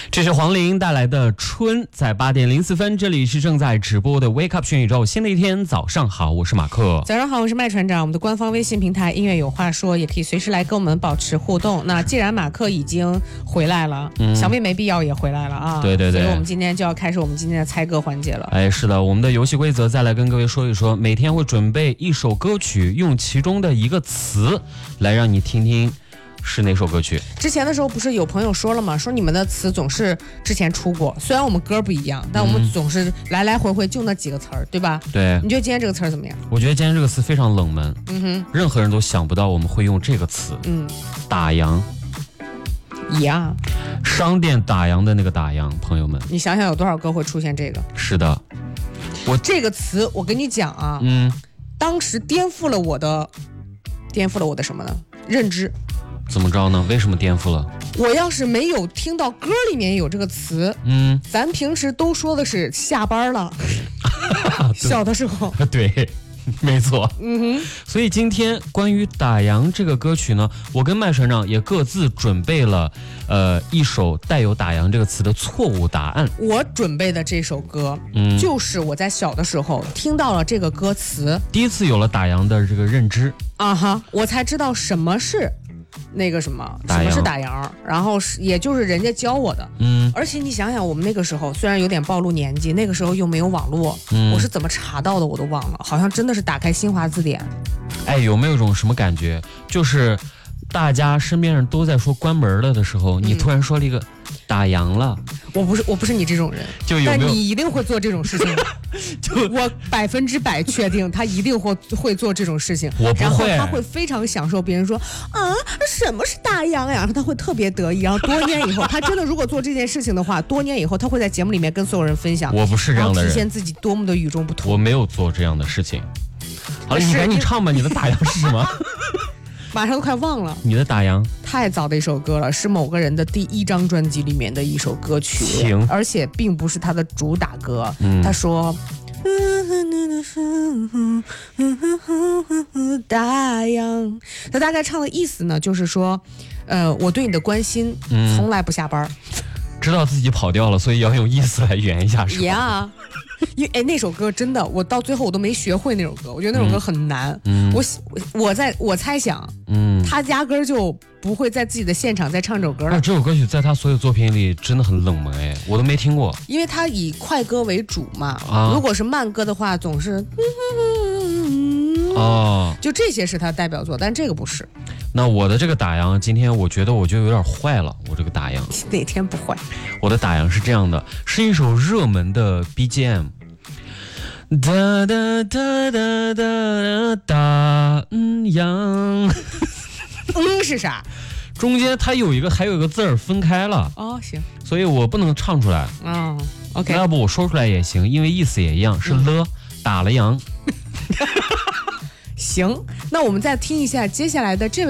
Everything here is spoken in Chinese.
这是黄龄带来的春，在8点04分，这里是正在直播的 Wake Up 全宇宙，新的一天，早上好，我是马克。 早上好，我是麦船长。我们的官方微信平台音乐有话说，也可以随时来跟我们保持互动。那既然马克已经回来了，小妹没必要也回来了啊。 对对对， 所以我们今天就要开始我们今天的猜歌环节了。 哎，是的，我们的游戏规则再来跟各位说一说，每天会准备一首歌曲，用其中的一个词来让你听听是哪首歌曲。 之前的时候不是有朋友说了吗？说你们的词总是之前出过，虽然我们歌不一样，但我们总是来来回回就那几个词儿，对吧？ 对。 你觉得今天这个词儿怎么样？ 我觉得今天这个词非常冷门，任何人都想不到我们会用这个词。打烊。 呀， 商店打烊的那个打烊，朋友们， 你想想有多少歌会出现这个？ 是的， 这个词我跟你讲啊，当时颠覆了我的什么呢？认知。 怎么着呢？为什么颠覆了？ 我要是没有听到歌里面有这个词，咱平时都说的是下班了，小的时候， 对，没错。所以今天关于打烊这个歌曲呢，我跟麦船长也各自准备了一首带有打烊这个词的错误答案。 我准备的这首歌，就是我在小的时候听到了这个歌词， 第一次有了打烊的这个认知我才知道什么是那个什么是打烊，然后也就是人家教我的。而且你想想，我们那个时候虽然有点暴露年纪，那个时候又没有网络，我是怎么查到的我都忘了，好像真的是打开新华字典。 哎，有没有一种什么感觉，就是大家身边人都在说关门了的时候，你突然说了一个打烊了。 我不是你这种人，但你一定会做这种事情。我100%确定他一定会做这种事情。 我不会， 然后他会非常享受别人说什么是打烊呀，他会特别得意。然后多年以后，他真的如果做这件事情的话，多年以后他会在节目里面跟所有人分享。 我不是这样的人， 体现自己多么的与众不同。 我没有做这样的事情。好了，你赶紧唱吧，你的打烊是什么？ 马上都快忘了。 你的打烊太早的一首歌了，是某个人的第1张专辑里面的一首歌曲，而且并不是他的主打歌。他说打烊，他大概唱的意思呢，就是说我对你的关心从来不下班。 知道自己跑掉了，所以要用意思来圆一下，是吧？ 因为那首歌真的，我到最后我都没学会那首歌，我觉得那首歌很难。我猜想，他压根儿就不会在自己的现场再唱这首歌了。 这首歌曲在他所有作品里真的很冷门，我都没听过。 因为他以快歌为主嘛，如果是慢歌的话，总是就这些是他代表作，但这个不是。 那我的这个打烊，今天我觉得我就有点坏了。我这个打烊哪天不坏？ 我的打烊是这样的，是一首热门的 BGM。哒哒哒哒哒哒烊。 是啥？ 中间它还有一个字儿分开了。 行。 所以我不能唱出来。 OK。 要不我说出来也行，因为意思也一样，是打了烊。 行，那我们再听一下接下来的这位